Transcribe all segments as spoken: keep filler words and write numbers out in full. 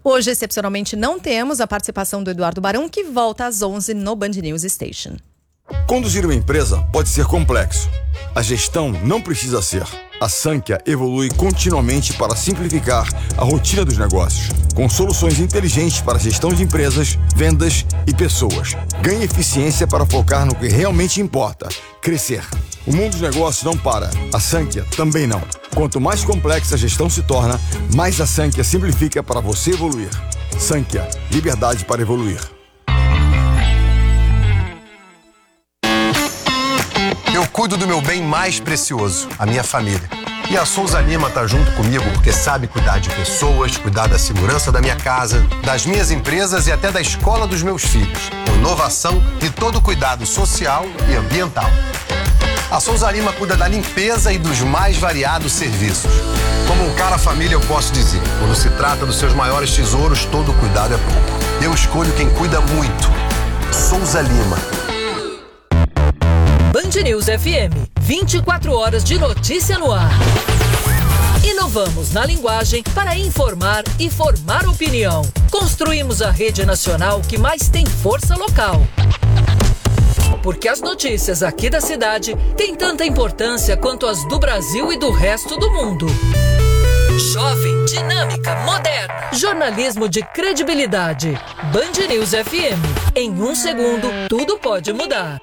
Hoje, excepcionalmente, não temos a participação do Eduardo Barão, que volta às onze no Band News Station. Conduzir uma empresa pode ser complexo. A gestão não precisa ser. A Sankhya evolui continuamente para simplificar a rotina dos negócios, com soluções inteligentes para a gestão de empresas, vendas e pessoas. Ganhe eficiência para focar no que realmente importa: crescer. O mundo dos negócios não para. A Sankhya também não. Quanto mais complexa a gestão se torna, mais a Sankhya simplifica para você evoluir. Sankhya, liberdade para evoluir. Eu cuido do meu bem mais precioso, a minha família. E a Souza Lima tá junto comigo porque sabe cuidar de pessoas, cuidar da segurança da minha casa, das minhas empresas e até da escola dos meus filhos. Inovação e todo cuidado social e ambiental. A Souza Lima cuida da limpeza e dos mais variados serviços. Como um cara família, eu posso dizer, quando se trata dos seus maiores tesouros, todo cuidado é pouco. Eu escolho quem cuida muito. Souza Lima. Band News F M, vinte e quatro horas de notícia no ar. Inovamos na linguagem para informar e formar opinião. Construímos a rede nacional que mais tem força local. Porque as notícias aqui da cidade têm tanta importância quanto as do Brasil e do resto do mundo. Jovem, dinâmica, moderna. Jornalismo de credibilidade. Band News F M. Em um segundo, tudo pode mudar.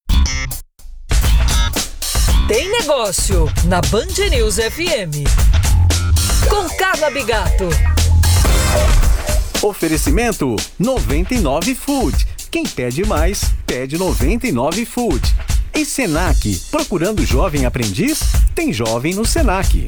Tem negócio na Band News F M. Com Carla Bigato. Oferecimento noventa e nove Food. Quem pede mais, pede noventa e nove Food. E Senac, procurando jovem aprendiz? Tem jovem no Senac.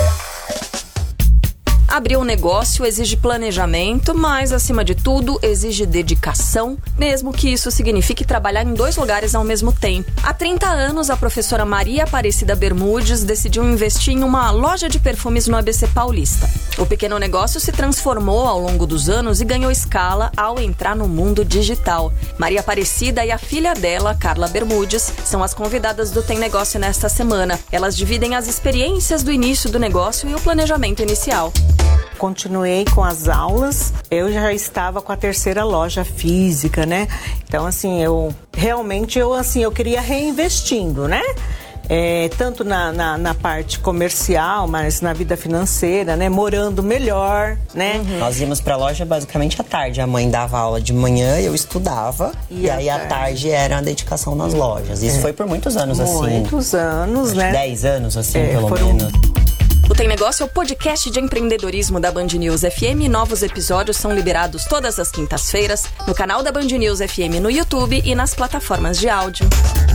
Abrir um negócio exige planejamento, mas, acima de tudo, exige dedicação, mesmo que isso signifique trabalhar em dois lugares ao mesmo tempo. Há trinta anos, a professora Maria Aparecida Bermudes decidiu investir em uma loja de perfumes no A B C Paulista. O pequeno negócio se transformou ao longo dos anos e ganhou escala ao entrar no mundo digital. Maria Aparecida e a filha dela, Carla Bermudes, são as convidadas do Tem Negócio nesta semana. Elas dividem as experiências do início do negócio e o planejamento inicial. Continuei com as aulas, eu já estava com a terceira loja física, né? Então, assim, eu realmente, eu, assim, eu queria reinvestindo, né? É, tanto na, na, na parte comercial, mas na vida financeira, né? Morando melhor, né? Uhum. Nós íamos pra loja basicamente à tarde. A mãe dava aula de manhã, eu estudava. E, e aí à tarde. tarde era a dedicação nas lojas. Isso é. foi por muitos anos, muitos assim. Muitos anos, né? Dez anos, assim, é, pelo foram... menos. O Tem Negócio é o podcast de empreendedorismo da Band News F M. Novos episódios são liberados todas as quintas-feiras no canal da Band News F M no YouTube e nas plataformas de áudio.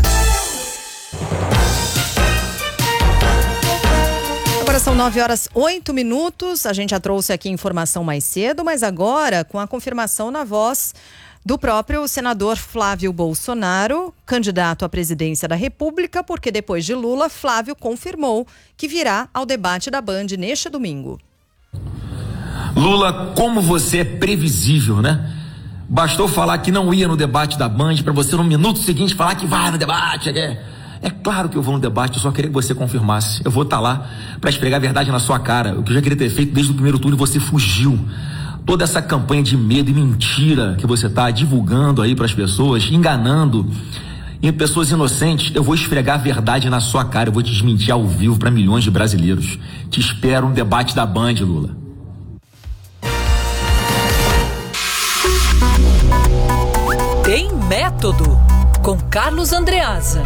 Agora são nove horas oito minutos. A gente já trouxe aqui informação mais cedo, mas agora com a confirmação na voz do próprio senador Flávio Bolsonaro, candidato à presidência da República, porque depois de Lula, Flávio confirmou que virá ao debate da Band neste domingo. Lula, como você é previsível, né? Bastou falar que não ia no debate da Band para você no minuto seguinte falar que vai no debate. É, é claro que eu vou no debate, eu só queria que você confirmasse. Eu vou estar lá para esfregar a verdade na sua cara. O que eu já queria ter feito desde o primeiro turno e você fugiu. Toda essa campanha de medo e mentira que você está divulgando aí para as pessoas, enganando em pessoas inocentes, eu vou esfregar a verdade na sua cara, eu vou te desmentir ao vivo para milhões de brasileiros. Te espero no debate da Band, Lula. Tem método com Carlos Andreasa.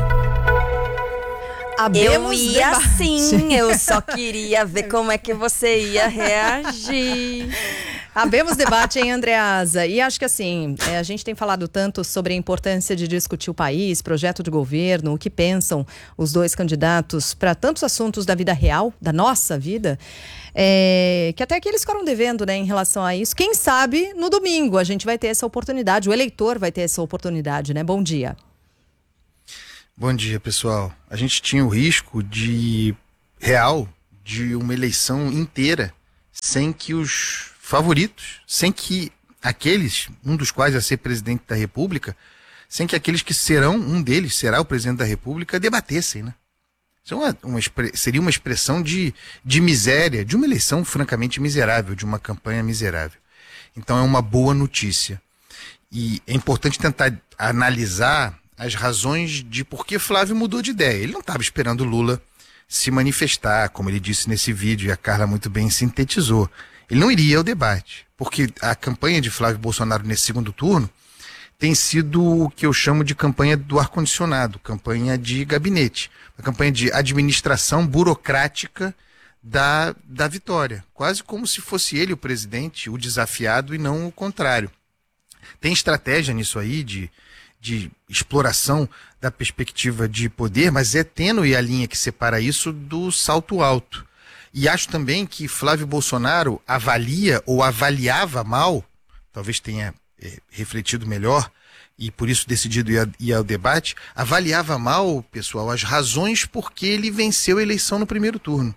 Eu ia sim, eu só queria ver como é que você ia reagir. Abemos debate, hein, Andreasa? E acho que assim, é, a gente tem falado tanto sobre a importância de discutir o país, projeto de governo, o que pensam os dois candidatos para tantos assuntos da vida real, da nossa vida, é, que até que eles ficaram devendo, né, em relação a isso. Quem sabe no domingo a gente vai ter essa oportunidade, o eleitor vai ter essa oportunidade, né? Bom dia. Bom dia, pessoal. A gente tinha o risco de real de uma eleição inteira sem que os favoritos, sem que aqueles, um dos quais vai ser presidente da República, sem que aqueles que serão, um deles será o presidente da República, debatessem, né? Isso é uma, uma, seria uma expressão de, de miséria, de uma eleição francamente miserável, de uma campanha miserável. Então é uma boa notícia. E é importante tentar analisar as razões de por que Flávio mudou de ideia. Ele não estava esperando Lula se manifestar, como ele disse nesse vídeo, e a Carla muito bem sintetizou. Ele não iria ao debate, porque a campanha de Flávio Bolsonaro nesse segundo turno tem sido o que eu chamo de campanha do ar-condicionado, campanha de gabinete, uma campanha de administração burocrática da, da vitória, quase como se fosse ele o presidente, o desafiado e não o contrário. Tem estratégia nisso aí de, de exploração da perspectiva de poder, mas é tênue a linha que separa isso do salto alto. E acho também que Flávio Bolsonaro avalia ou avaliava mal, talvez tenha é, refletido melhor e por isso decidido ir, a, ir ao debate, avaliava mal, pessoal, as razões por que ele venceu a eleição no primeiro turno.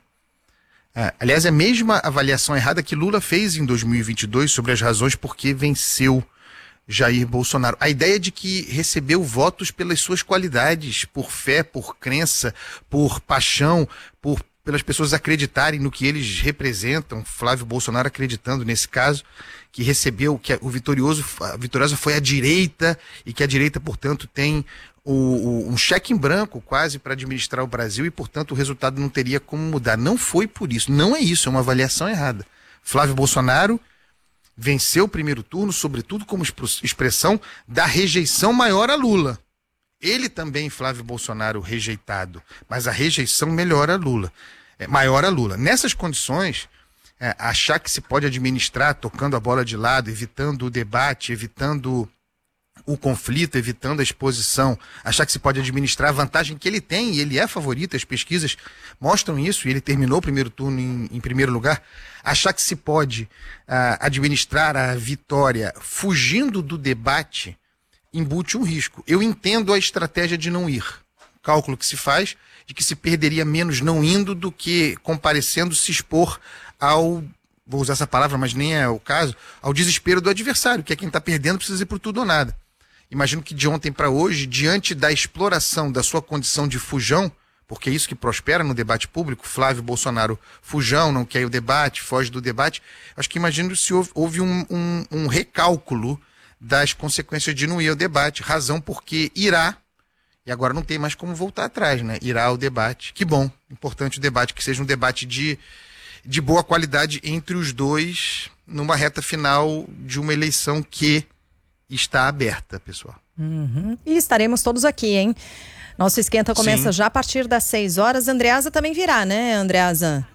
É, aliás, é a mesma avaliação errada que Lula fez em dois mil e vinte e dois sobre as razões por que venceu Jair Bolsonaro. A ideia de que recebeu votos pelas suas qualidades, por fé, por crença, por paixão, por, pelas pessoas acreditarem no que eles representam. Flávio Bolsonaro acreditando nesse caso, que recebeu, que o vitorioso, a vitoriosa foi a direita e que a direita, portanto, tem o, o, um cheque em branco quase para administrar o Brasil e, portanto, o resultado não teria como mudar. Não foi por isso. Não é isso, é uma avaliação errada. Flávio Bolsonaro venceu o primeiro turno, sobretudo como expressão da rejeição maior a Lula. Ele também, Flávio Bolsonaro, rejeitado, mas a rejeição melhor a Lula, é, maior a Lula. Nessas condições, é, achar que se pode administrar tocando a bola de lado, evitando o debate, evitando o conflito, evitando a exposição, achar que se pode administrar a vantagem que ele tem, e ele é favorito, as pesquisas mostram isso, e ele terminou o primeiro turno em, em primeiro lugar, achar que se pode uh, administrar a vitória fugindo do debate, embute um risco. Eu entendo a estratégia de não ir, cálculo que se faz de que se perderia menos não indo do que comparecendo se expor ao, vou usar essa palavra, mas nem é o caso, ao desespero do adversário, que é quem está perdendo, precisa ir por tudo ou nada. Imagino que de ontem para hoje, diante da exploração da sua condição de fujão, porque é isso que prospera no debate público, Flávio Bolsonaro fujão, não quer o debate, foge do debate, acho que imagino se houve, houve um, um, um recálculo das consequências de não ir ao debate, razão porque irá, e agora não tem mais como voltar atrás, né? Irá ao debate. Que bom, importante o debate, que seja um debate de, de boa qualidade entre os dois, numa reta final de uma eleição que está aberta, pessoal. Uhum. E estaremos todos aqui, hein? Nosso esquenta começa Sim. já a partir das seis horas. Andreasa também virá, né, Andreasa?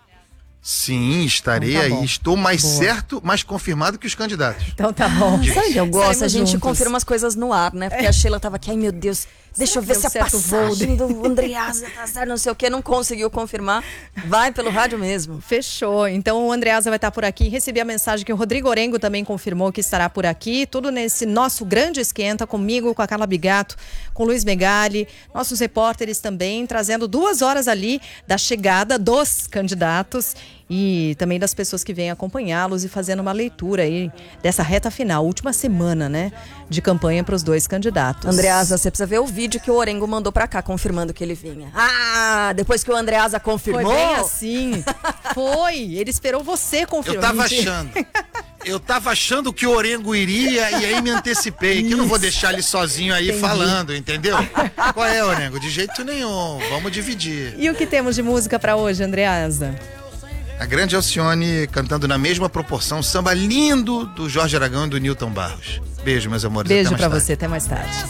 Sim, estarei então tá aí. Bom. Estou mais Boa. certo, mais confirmado que os candidatos. Então tá bom. Sabe, eu gosto, a gente juntos. confirma as coisas no ar, né? Porque é. a Sheila tava aqui, ai meu Deus, deixa Será eu ver se a passagem do Andreasa tá certo, não sei o que, não conseguiu confirmar. Vai pelo rádio mesmo. Fechou. Então o Andreasa vai estar por aqui. Recebi a mensagem que o Rodrigo Orengo também confirmou que estará por aqui. Tudo nesse nosso grande esquenta, comigo, com a Carla Bigato, com o Luiz Megali, nossos repórteres também, trazendo duas horas ali da chegada dos candidatos e também das pessoas que vêm acompanhá-los e fazendo uma leitura aí dessa reta final, última semana, né, de campanha para os dois candidatos. Andreasa, você precisa ver o vídeo que o Orengo mandou para cá, confirmando que ele vinha. Ah, depois que o Andreasa confirmou. Foi bem assim. Foi, ele esperou você confirmar. Eu tava achando. Eu tava achando que o Orengo iria e aí me antecipei, Isso. que eu não vou deixar ele sozinho aí Entendi. falando, entendeu? Qual é, Orengo? De jeito nenhum, vamos dividir. E o que temos de música para hoje, Andreasa? A grande Alcione cantando na mesma proporção, samba lindo do Jorge Aragão e do Nilton Barros. Beijo, meus amores. Beijo pra você, até mais tarde.